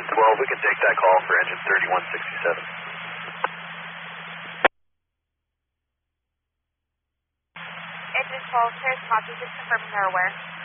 12, we can take that call for engine 3167. Engine 12, clear, copy, just confirming they're aware.